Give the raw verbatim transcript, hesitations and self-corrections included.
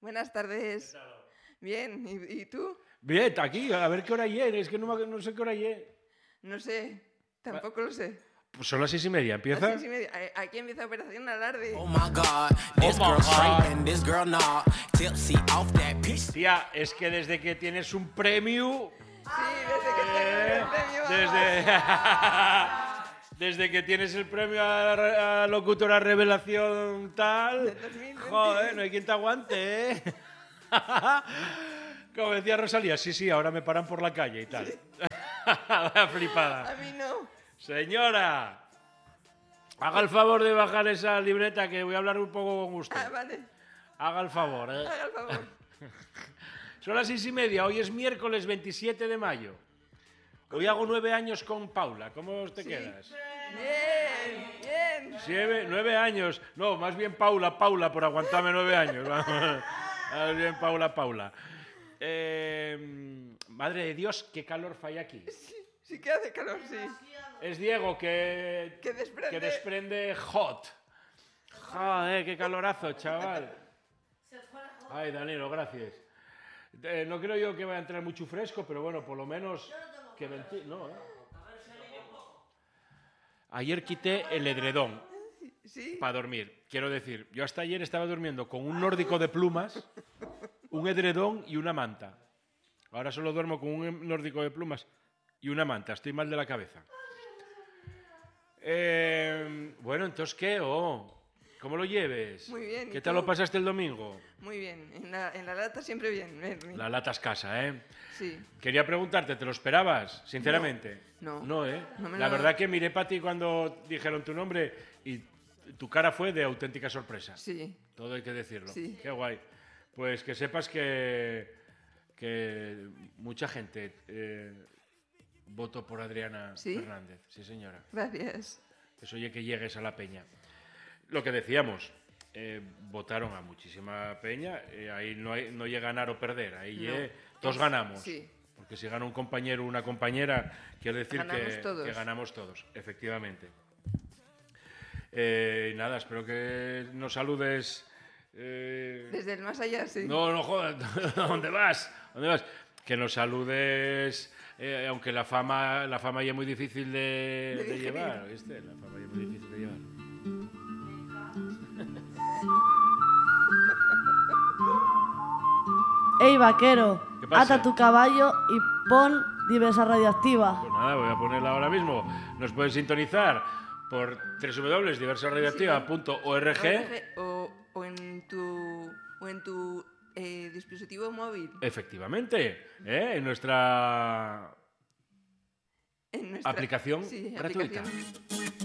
Buenas tardes. Bien, ¿y, y tú? Bien, aquí, a ver qué hora es, es que no, me- no sé qué hora es. No sé, tampoco lo sé. Pues son las seis y media, ¿empieza? Las seis y media. A- Aquí empieza Operación Alarde. Oh my God, this Oh my girl straight God. and this girl not. Tipsy off that piece. Tía, es que desde que tienes un premio... Sí, desde que tengo eh, el premio. vamos. desde, desde que tienes el premio a, a locutora revelación tal... Del dos mil veinte. Joder, no hay quien te aguante, ¿eh? Como decía Rosalía, sí, sí, ahora me paran por la calle y tal. Vaya flipada. A mí no. Señora, haga el favor de bajar esa libreta que voy a hablar un poco con usted. Ah, vale. Haga el favor, ¿eh? Haga el favor. Son las seis y media, hoy es miércoles veintisiete de mayo. Hoy hago nueve años con Paula, ¿cómo te Sí. quedas? Bien, bien. Siete, nueve años, no, más bien Paula, Paula, por aguantarme nueve años. Vamos. Más bien Paula, Paula. Eh, madre de Dios, qué calor falla aquí. Sí que hace calor, sí. Es Diego que, Que desprende- que desprende hot. Joder, qué calorazo, chaval. Ay, Danilo, gracias. Eh, no creo yo que vaya a entrar mucho fresco, pero bueno, por lo menos que venti- no, ¿eh? Ayer quité el edredón Sí. para dormir. Quiero decir, yo hasta ayer estaba durmiendo con un nórdico de plumas, un edredón y una manta. Ahora solo duermo con un nórdico de plumas y una manta. Estoy mal de la cabeza. Eh, bueno, entonces, ¿qué? Oh, ¿cómo lo lleves? Muy bien, ¿y ¿Qué tal tú? lo pasaste el domingo? Muy bien. En la, en la lata siempre bien. Bernie. La lata escasa, ¿eh? Sí. Quería preguntarte, ¿te lo esperabas, sinceramente? No. No, ¿eh? No me La lo- verdad que miré para ti cuando dijeron tu nombre y tu cara fue de auténtica sorpresa. Sí. Todo hay que decirlo. Sí. Qué guay. Pues que sepas que, que mucha gente eh, votó por Adriana ¿Sí? Fernández. Sí, señora. Gracias. Eso oye que llegues a la peña. Lo que decíamos, eh, votaron a muchísima peña, eh, ahí no, hay, no llega a ganar o perder, ahí No. lle- todos ganamos. Sí. Porque si gana un compañero o una compañera, quiere decir Ganamos que, todos. que ganamos todos, efectivamente. Eh, nada, espero que nos saludes. eh, Desde el más allá, sí. no, no jodas, ¿dónde vas? ¿Dónde vas? Que nos saludes, eh, aunque la fama, la fama ya es muy difícil de, De de digerir. llevar, ¿viste? La fama ya es muy difícil de llevar. Ey, vaquero, ¿Qué pasa? ata tu caballo y pon diversa radioactiva. Pues nada, voy a ponerla ahora mismo. Nos pueden sintonizar por doble u doble u doble u punto diversa radioactiva punto org. O, o en tu, o en tu eh, dispositivo móvil. Efectivamente, ¿eh? En nuestra En nuestra aplicación sí, gratuita. aplicación.